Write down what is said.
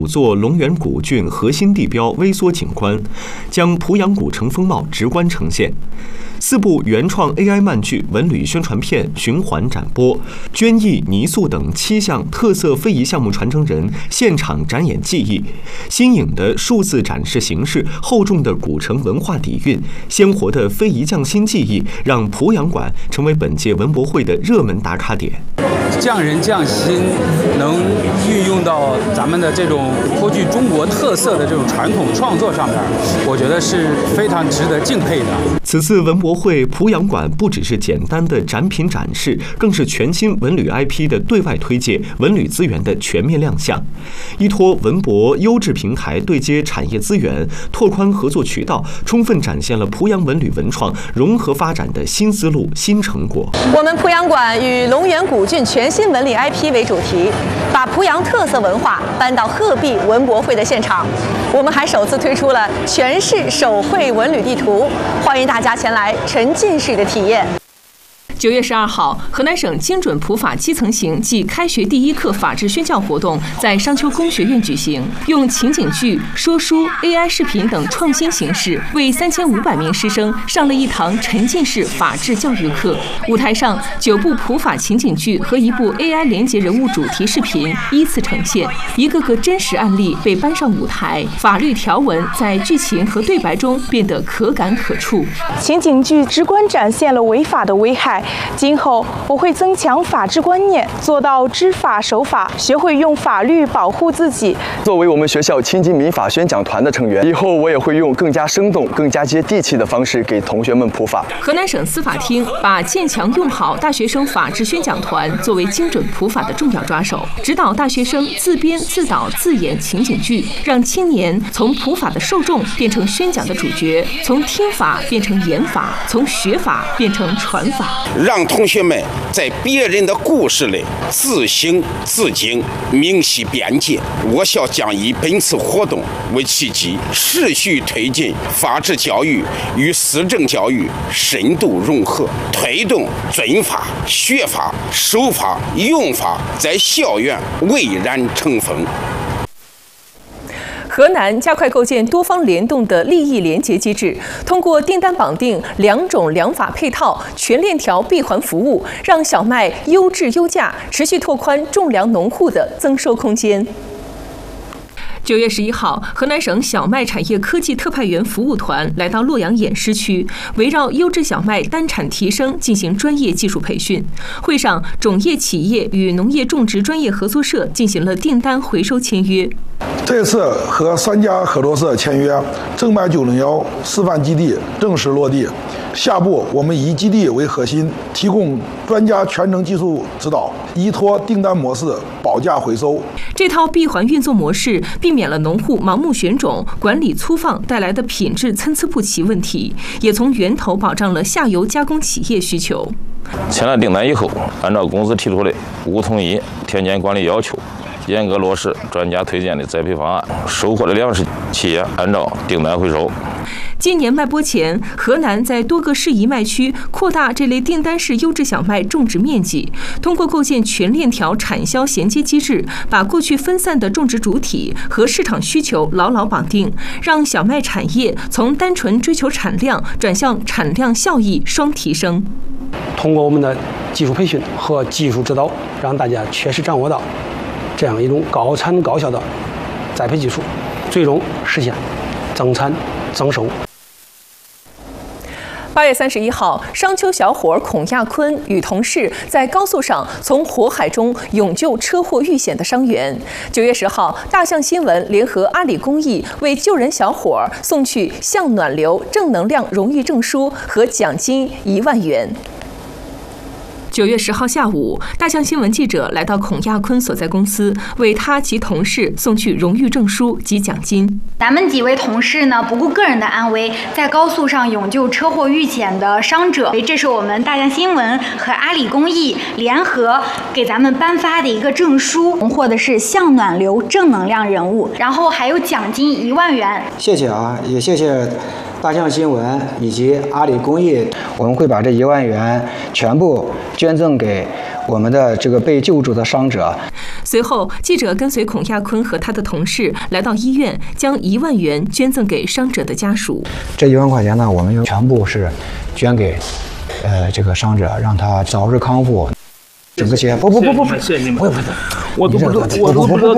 5座龙源古郡核心地标微缩景观，将濮阳古城风貌直观呈现。4部原创 AI 漫剧、文旅宣传片循环展播，捐艺、泥塑等7项特色非遗项目传承人现场展演技艺，新颖的数字展示形式、厚重的古城文化底蕴、鲜活的非遗匠心技艺，让濮阳馆成为本届文博会的热门打卡点。 匠人匠心能运用到咱们的这种颇具中国特色的这种传统创作上面，我觉得是非常值得敬佩的。 此次文博会濮阳馆不只是简单的展品展示，更是全新文旅 IP 的对外推介、文旅资源的全面亮相。依托文博优质平台对接产业资源，拓宽合作渠道，充分展现了濮阳文旅文创融合发展的新思路、新成果。 我们濮阳馆以龙源古郡全新文旅 IP 为主题，把濮阳特色文化搬到鹤壁文博会的现场。我们还首次推出了全市手绘文旅地图，欢迎大家前来沉浸式的体验。 9月12号，河南省精准普法基层行暨开学第1课法治宣教活动在商丘工学院举行，用情景剧、说书、AI 视频等创新形式，为3500名师生上了一堂沉浸式法治教育课。舞台上，9部普法情景剧和1部 AI 连结人物主题视频依次呈现，一个个真实案例被搬上舞台，法律条文在剧情和对白中变得可感可触。 情景剧直观展现了违法的危害。今后我会增强法治观念，做到知法守法，学会用法律保护自己。 作为我们学校亲近民法宣讲团的成员，以后我也会用更加生动、更加接地气的方式给同学们普法。 河南省司法厅把建强用好大学生法治宣讲团作为精准普法的重要抓手，指导大学生自编自导自演情景剧，让青年从普法的受众变成宣讲的主角，从听法变成演法，从学法变成传法。 让同学们在别人的故事里自省自警，明晰边界。我校将以本次活动为契机，持续推进法治教育与思政教育深度融合，推动尊法、学法、守法、用法在校园蔚然成风。 河南加快构建多方联动的利益联结机制，通过订单绑定、2种2法配套、全链条闭环服务，让小麦优质优价，持续拓宽种粮农户的增收空间。9月11号，河南省小麦产业科技特派员服务团来到洛阳偃师区，围绕优质小麦单产提升进行专业技术培训。会上，种业企业与农业种植专业合作社进行了订单回收签约。 这次和3家合作社签约，正麦901示范基地正式落地。下步我们以基地为核心，提供专家全程技术指导，依托订单模式保价回收。 这套闭环运作模式避免了农户盲目选种、管理粗放带来的品质参差不齐问题，也从源头保障了下游加工企业需求。 签了订单以后，按照公司提出的无统一田间管理要求，严格落实专家推荐的栽培方案，收获的粮食企业按照订单回收。 今年麦播前，河南在多个市一麦区扩大这类订单式优质小麦种植面积，通过构建全链条产销衔接机制，把过去分散的种植主体和市场需求牢牢绑定，让小麦产业从单纯追求产量转向产量效益双提升。 通过我们的技术培训和技术指导，让大家确实掌握到这样一种高产高效的栽培技术，最终实现增产增收。 8月31号，商丘小伙孔亚坤与同事在高速上从火海中勇救车祸遇险的伤员。9月10号，大象新闻联合阿里公益为救人小伙送去向暖流正能量荣誉证书和奖金1万元。9月10号下午，大象新闻记者来到孔亚坤所在公司，为他及同事送去荣誉证书及奖金。 咱们几位同事呢，不顾个人的安危，在高速上勇救车祸遇险的伤者。这是我们大象新闻和阿里公益联合给咱们颁发的一个证书，获的是向暖流正能量人物，然后还有奖金1万元。 谢谢啊，也谢谢大象新闻以及阿里公益，我们会把这1万元全部捐赠给我们的这个被救助的伤者。 随后，记者跟随孔亚坤和他的同事来到医院，将1万元捐赠给伤者的家属。 这1万块钱呢，我们全部是捐给这个伤者，让他早日康复。整个企业不， 谢谢你们，我都不知道